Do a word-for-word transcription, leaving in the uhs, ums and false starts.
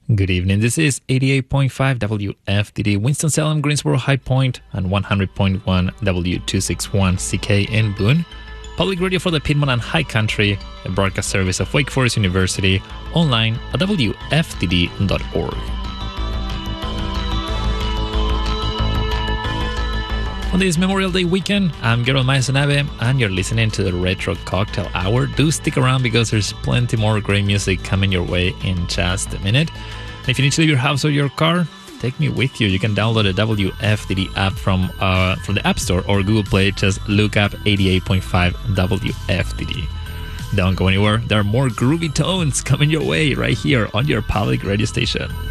Good evening. This is eighty-eight point five W F D D, Winston-Salem, Greensboro, High Point, and one hundred point one W two sixty-one C K in Boone. Public radio for the Piedmont and High Country, a broadcast service of Wake Forest University, online at w f d d dot org. On this Memorial Day weekend, I'm Gerald Maesonave, and you're listening to the Retro Cocktail Hour. Do stick around because there's plenty more great music coming your way in just a minute. And if you need to leave your house or your car, take me with you. You can download the W F D D app from uh, from the App Store or Google Play. Just look up eighty-eight point five W F D D. Don't go anywhere. There are more groovy tones coming your way right here on your public radio station.